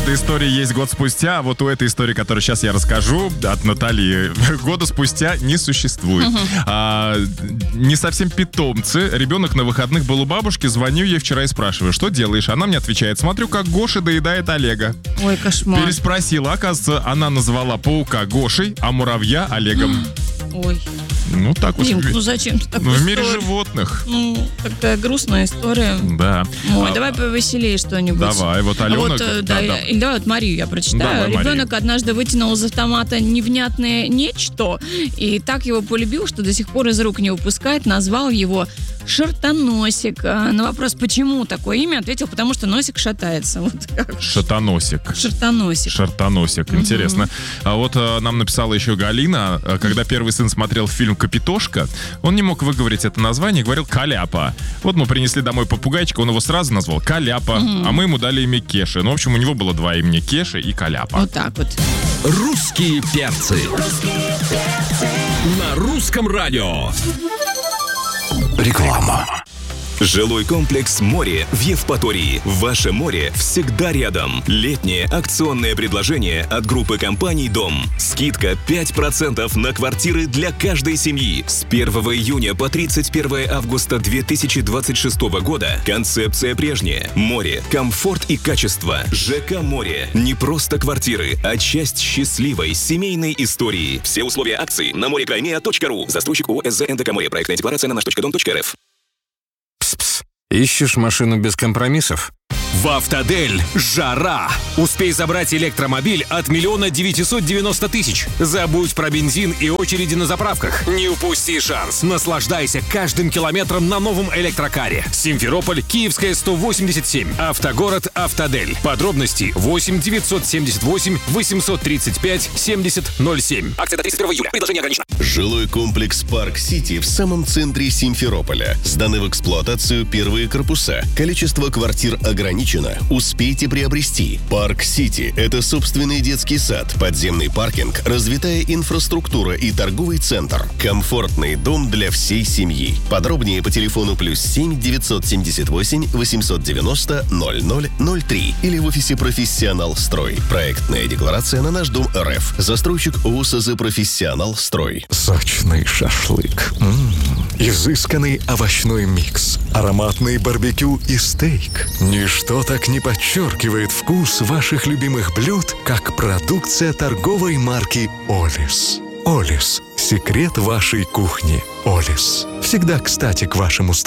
каждой истории есть год спустя, а вот у этой истории, которую сейчас я расскажу, от Натальи, года спустя не существует. Не совсем питомцы. Ребенок на выходных был у бабушки, звоню ей вчера и спрашиваю, что делаешь? Она мне отвечает, смотрю, как Гоша доедает Олега. Ой, кошмар. Переспросила, оказывается, она назвала паука Гошей, а муравья Олегом. Ой. Ну, так вот. Дим, ну зачем ты такой? В мире животных. Ну, такая грустная история. Да. Ой, давай повеселее что-нибудь. Давай, вот Алена. Или давай вот Марию я прочитаю. Давай, Ребенок Марию. однажды вытянул из автомата невнятное нечто, и так его полюбил, что до сих пор из рук не выпускает, назвал его Шартоносик. На вопрос, почему такое имя, ответил, потому что носик шатается. Вот как. Шатоносик. Шартоносик. Интересно. А вот нам написала еще Галина, когда первый сын смотрел фильм «Капитошка», он не мог выговорить это название, говорил «Каляпа». Вот мы принесли домой попугайчика, он его сразу назвал «Каляпа», а мы ему дали имя Кеши. Ну, в общем, у него было два имени — Кеши и Каляпа. Вот так вот. Русские перцы. На русском радио. Реклама. Жилой комплекс «Море» в Евпатории. Ваше море всегда рядом. Летнее акционное предложение от группы компаний «Дом». Скидка 5% на квартиры для каждой семьи. С 1 июня по 31 августа 2026 года. Концепция прежняя. Море, комфорт и качество. ЖК «Море». Не просто квартиры, а часть счастливой семейной истории. Все условия акции на morekrаймеа.ру. Застройщик ООО СЗ НДК «Море». Проектная декларация на наш.дом.рф. Ищешь машину без компромиссов? В «Автодель» жара! Успей забрать электромобиль от 1 990 000. Забудь про бензин и очереди на заправках. Не упусти шанс. Наслаждайся каждым километром на новом электрокаре. Симферополь, Киевская, 187. Автогород «Автодель». Подробности 8 978 835 70 07. Акция до 31 июля. Предложение ограничено. Жилой комплекс «Парк Сити» в самом центре Симферополя. Сданы в эксплуатацию первые корпуса. Количество квартир ограничено. Успейте приобрести. «Парк Сити» — это собственный детский сад, подземный паркинг, развитая инфраструктура и торговый центр. Комфортный дом для всей семьи. Подробнее по телефону +7 978 890 0003 или в офисе «Профессионал Строй». Проектная декларация на наш дом РФ. Застройщик ОСЗ «Профессионал Строй». Сочный шашлык. Изысканный овощной микс. Ароматный барбекю и стейк. Ничто так не подчеркивает вкус ваших любимых блюд, как продукция торговой марки «Олис». «Олис» – секрет вашей кухни. «Олис» всегда кстати к вашему